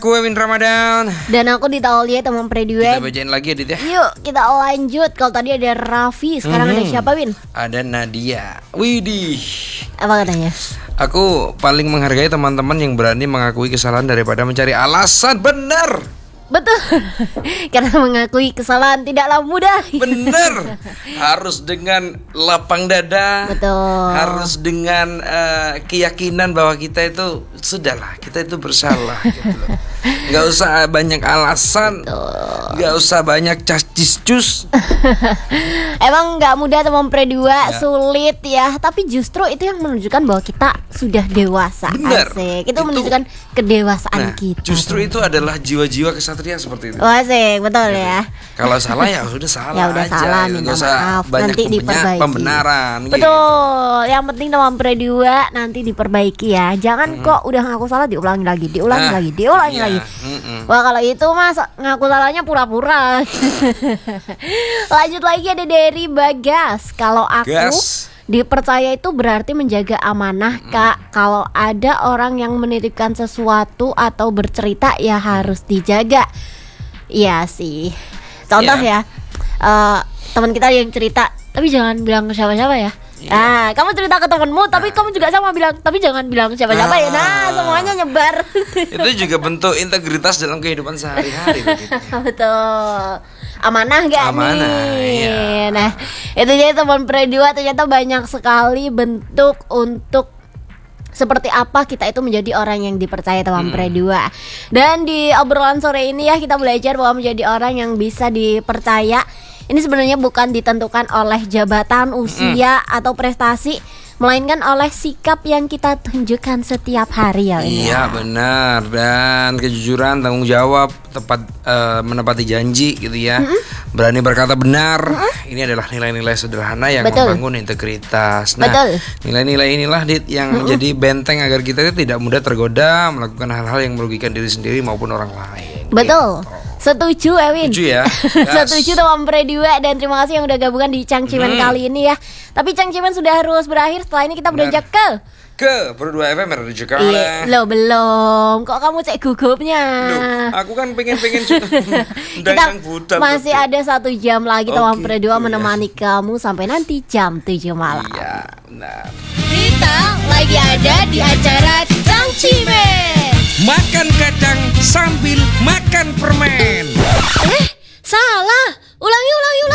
Aku Win Ramadan. Dan aku Dita Aulia, teman Predweb. Kita bacain lagi Dit ya. Yuk kita lanjut. Kalau tadi ada Raffi, sekarang ada siapa, Win? Ada Nadia. Widih. Apa katanya? Aku paling menghargai teman-teman yang berani mengakui kesalahan daripada mencari alasan. Bener. Betul. Karena mengakui kesalahan tidaklah mudah. Bener. Harus dengan lapang dada. Betul. Harus dengan keyakinan bahwa kita itu sudahlah, kita itu bersalah gitu loh. Gak usah banyak alasan. Gak usah banyak cas-cis-cus. Emang gak mudah teman Predua, sulit ya. Tapi justru itu yang menunjukkan bahwa kita sudah dewasa. Bener. Asik. Itu menunjukkan kedewasaan kita. Justru itu adalah jiwa-jiwa kesatria seperti itu. Asik, betul ya. Kalau salah ya sudah salah. Ya udah aja. salah, Gak minta usah maaf. banyak Nanti diperbaiki. pembenaran. Betul. Yang penting teman Predua nanti diperbaiki ya. Jangan kok udah ngaku salah diulangi lagi, diulangi lagi. Wah kalau itu mas ngaku salahnya pura-pura. Lanjut lagi ada dari Bagas. Kalau aku dipercaya itu berarti menjaga amanah kak. Kalau ada orang yang menitipkan sesuatu atau bercerita ya harus dijaga. Iya sih. Contoh ya, teman kita yang cerita, tapi jangan bilang ke siapa-siapa ya. Nah, kamu cerita ke temenmu, tapi kamu juga sama bilang, tapi jangan bilang siapa-siapa ya. Nah, semuanya nyebar. Itu juga bentuk integritas dalam kehidupan sehari-hari. Betul. Amanah gak nih? Iya. Nah, itu jadi teman Predua, ternyata banyak sekali bentuk untuk seperti apa kita itu menjadi orang yang dipercaya teman Predua. Dan di obrolan sore ini ya kita belajar bahwa menjadi orang yang bisa dipercaya ini sebenarnya bukan ditentukan oleh jabatan, usia, atau prestasi, melainkan oleh sikap yang kita tunjukkan setiap hari ya. Iya benar. Dan kejujuran, tanggung jawab, tepat menepati janji gitu ya. Berani berkata benar. Ini adalah nilai-nilai sederhana yang membangun integritas. Nah, nilai-nilai inilah Dit yang menjadi benteng agar kita itu tidak mudah tergoda melakukan hal-hal yang merugikan diri sendiri maupun orang lain. Betul. Gitu. Setuju Ewin. Setuju ya. Setuju teman Predua. Dan terima kasih yang udah gabungan di Cangcimen kali ini ya. Tapi Cangcimen sudah harus berakhir. Setelah ini kita beranjak ke Predua FM Radio Jakarta. Iya, lo belum. Kok kamu cek gugupnya? Aku kan pengen kita masih ada 1 jam lagi teman Predua menemani kamu sampai nanti jam 7 malam. Iya, benar. Kita lagi ada di acara Cangcimen. Makan kacang sambil makan permen. Salah. Ulangi.